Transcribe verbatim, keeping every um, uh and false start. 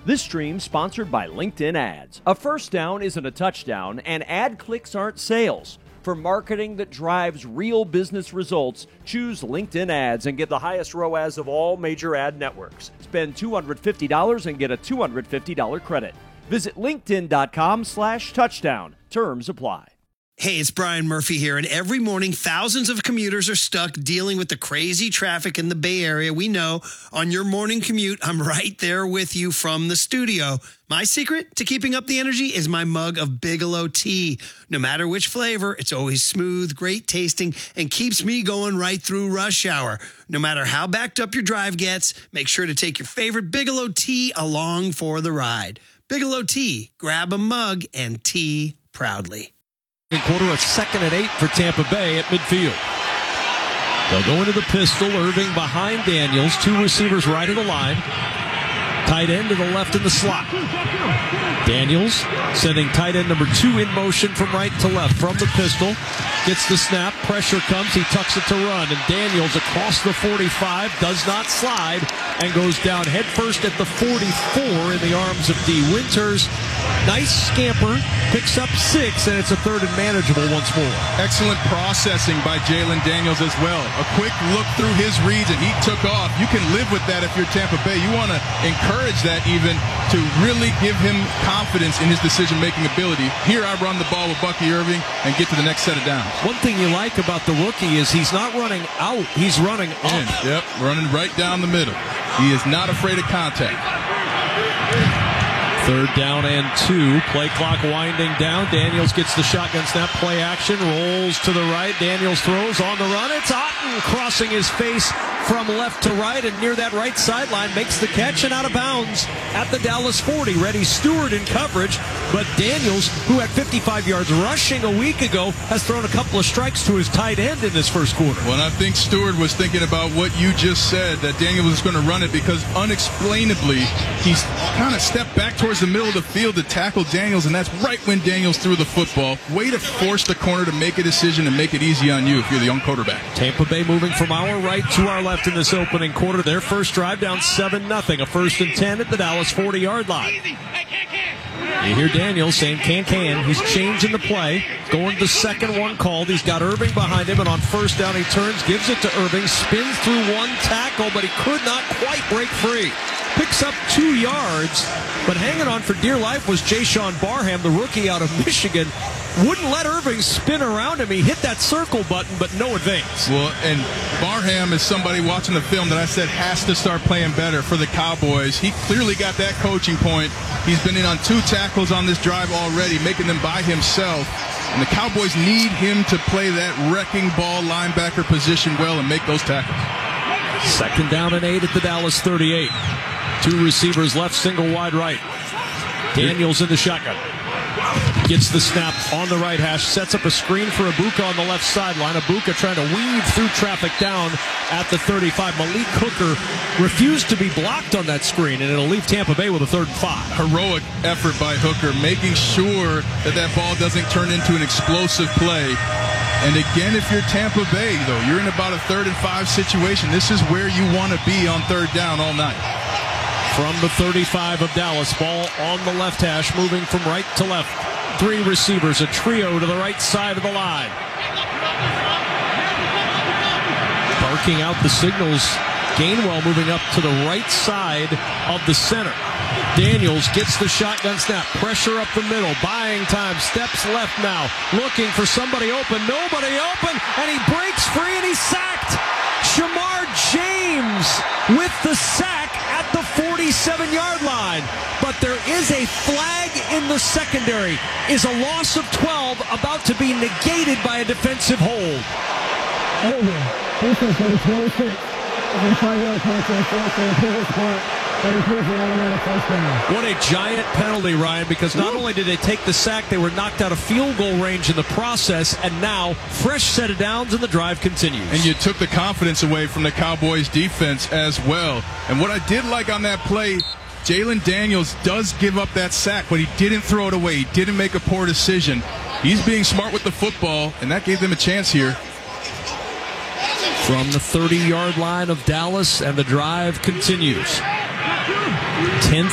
This stream sponsored by LinkedIn Ads. A first down isn't a touchdown, and ad clicks aren't sales. For marketing that drives real business results, choose LinkedIn Ads and get the highest R O A S of all major ad networks. Spend two hundred fifty dollars and get a two hundred fifty dollars credit. Visit linkedin.com slash touchdown. Terms apply. Hey, it's Brian Murphy here, and every morning thousands of commuters are stuck dealing with the crazy traffic in the Bay Area. We know on your morning commute, I'm right there with you from the studio. My secret to keeping up the energy is my mug of Bigelow tea. No matter which flavor, it's always smooth, great tasting, and keeps me going right through rush hour. No matter how backed up your drive gets, make sure to take your favorite Bigelow tea along for the ride. Bigelow tea, grab a mug and tea proudly. Quarter, a second and eight for Tampa Bay at midfield. They'll go into the pistol. Irving behind Daniels. Two receivers right of the line. Tight end to the left in the slot. Daniels sending tight end number two in motion from right to left from the pistol. Gets the snap. Pressure comes. He tucks it to run. And Daniels across the forty-five does not slide and goes down headfirst at the forty-four in the arms of D. Winters. Nice scamper. Picks up six, and it's a third and manageable once more. Excellent processing by Jalen Daniels as well. A quick look through his reads, and he took off. You can live with that if you're Tampa Bay. You want to encourage that even to really give him confidence in his decision-making ability. Here I run the ball with Bucky Irving and get to the next set of downs. One thing you like about the rookie is he's not running out, he's running up. In. Yep, running right down the middle. He is not afraid of contact. Third down and two. Play clock winding down. Daniels gets the shotgun snap. Play action. Rolls to the right. Daniels throws on the run. It's Otten crossing his face from left to right and near that right sideline. Makes the catch and out of bounds at the Dallas forty. Reddy Stewart in coverage. But Daniels, who had fifty-five yards rushing a week ago, has thrown a couple of strikes to his tight end in this first quarter. Well, I think Stewart was thinking about what you just said, that Daniels was going to run it because unexplainably he's kind of stepped back towards the middle of the field to tackle Daniels, and that's right when Daniels threw the football. Way to force the corner to make a decision and make it easy on you if you're the young quarterback. Tampa Bay moving from our right to our left in this opening quarter. Their first drive down seven nothing. A first and ten at the Dallas forty-yard line. You hear Daniels saying can can. He's changing the play. Going to the second one called. He's got Irving behind him, and on first down he turns, gives it to Irving, spins through one tackle, but he could not quite break free. Picks up two yards, but hanging on for dear life was Jayshon Barham, the rookie out of Michigan. Wouldn't let Irving spin around him. He hit that circle button, but no advance. Well, and Barham is somebody watching the film that I said has to start playing better for the Cowboys. He clearly got that coaching point. He's been in on two tackles on this drive already, making them by himself. And the Cowboys need him to play that wrecking ball linebacker position well and make those tackles. Second down and eight at the Dallas thirty-eight. Two receivers left, single wide right. Daniels in the shotgun. Gets the snap on the right hash, sets up a screen for Abuka on the left sideline. Abuka trying to weave through traffic down at the thirty-five. Malik Hooker refused to be blocked on that screen, and it'll leave Tampa Bay with a third and five. Heroic effort by Hooker, making sure that that ball doesn't turn into an explosive play. And again, if you're Tampa Bay, though, you're in about a third and five situation. This is where you want to be on third down all night. From the thirty-five of Dallas, ball on the left hash, moving from right to left. Three receivers, a trio to the right side of the line. Barking out the signals. Gainwell moving up to the right side of the center. Daniels gets the shotgun snap. Pressure up the middle. Buying time. Steps left now. Looking for somebody open. Nobody open. And he breaks free and he's sacked. Shamar James with the sack at the forty-seven-yard line. But there is a flag in the secondary. Is a loss of twelve about to be negated by a defensive hold. What a giant penalty, Ryan, because not only did they take the sack, they were knocked out of field goal range in the process, and now fresh set of downs and the drive continues. And you took the confidence away from the Cowboys defense as well. And what I did like on that play, Jalen Daniels does give up that sack, but he didn't throw it away. He didn't make a poor decision. He's being smart with the football, and that gave them a chance here. From the thirty-yard line of Dallas, and the drive continues. tenth